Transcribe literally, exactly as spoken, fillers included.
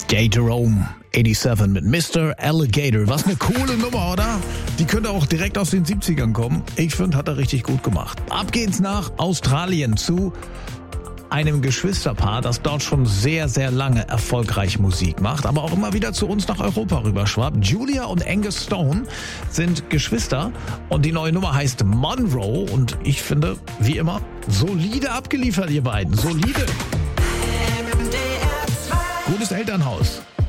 Gatorome siebenundachtzig mit Mister Alligator. Was eine coole Nummer, oder? Die könnte auch direkt aus den siebzigern kommen. Ich finde, hat er richtig gut gemacht. Ab geht's nach Australien zu einem Geschwisterpaar, das dort schon sehr, sehr lange erfolgreich Musik macht, aber auch immer wieder zu uns nach Europa rüberschwappt. Julia und Angus Stone sind Geschwister und die neue Nummer heißt Monroe und ich finde, wie immer, solide abgeliefert, ihr beiden. Solide. Gutes Elternhaus.